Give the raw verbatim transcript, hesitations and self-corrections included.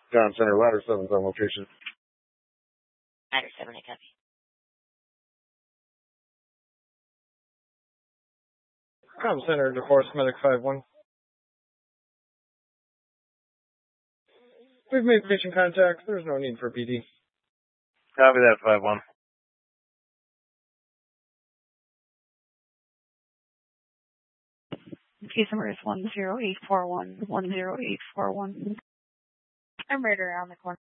John Center, ladder seven's on location. Ladder seven, I copy. Com Center, DeForest Medic five one. We've made patient contact. There's no need for P D. Copy that, five one. Case number is one zero eight four one, one zero eight four one. A murder around the corner.